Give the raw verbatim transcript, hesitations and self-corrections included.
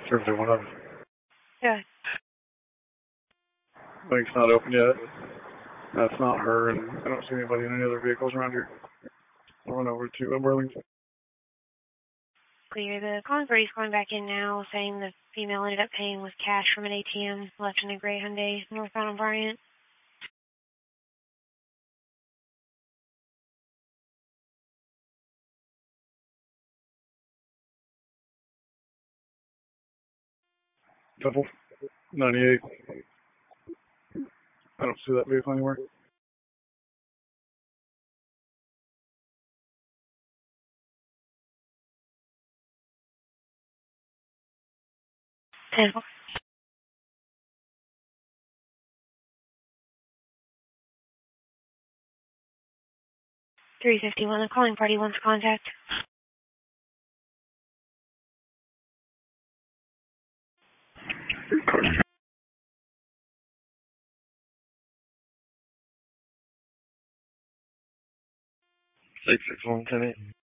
Certainly one of them. Yeah. Bank's not open yet. That's not her, and I don't see anybody in any other vehicles around here. I'll run over to uh, Burlington. Clear. The conferee is going back in now, saying the female ended up paying with cash from an A T M left in a gray Hyundai northbound on Bryant. Double. ninety-eight. I don't see that vehicle anywhere. ten. three fifty-one. The calling party wants contact. six six one ten eight.